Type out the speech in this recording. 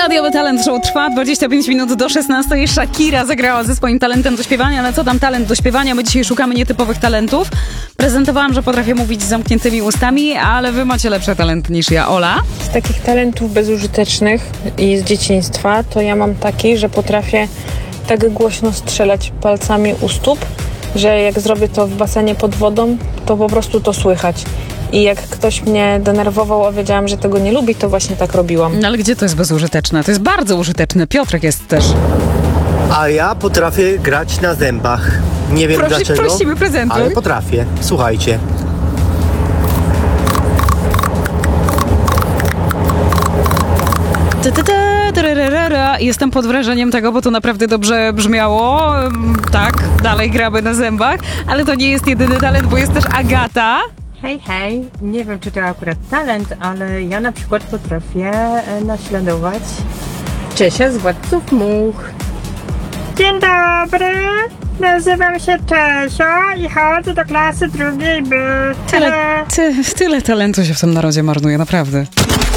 Radiowy Talent Show trwa 25 minut do 16. Shakira zagrała ze swoim talentem do śpiewania. Ale co tam talent do śpiewania? My dzisiaj szukamy nietypowych talentów. Prezentowałam, że potrafię mówić z zamkniętymi ustami, ale wy macie lepszy talent niż ja. Ola? Z takich talentów bezużytecznych i z dzieciństwa to ja mam taki, że potrafię tak głośno strzelać palcami u stóp, że jak zrobię to w basenie pod wodą, to po prostu to słychać. I jak ktoś mnie denerwował, a wiedziałam, że tego nie lubi, to właśnie tak robiłam. No ale gdzie to jest bezużyteczne? To jest bardzo użyteczne. Piotrek jest też. A ja potrafię grać na zębach. Nie wiem dlaczego, Prosimy prezentu. ale potrafię. Słuchajcie. Jestem pod wrażeniem tego, bo to naprawdę dobrze brzmiało. Tak, dalej gramy na zębach, ale to nie jest jedyny talent, bo jest też Agata. Hej, hej, nie wiem czy to akurat talent, ale ja na przykład potrafię naśladować Czesia z Władców Much. Dzień dobry, nazywam się Czesio i chodzę do klasy drugiej B. Tyle talentu się w tym narodzie marnuje, naprawdę.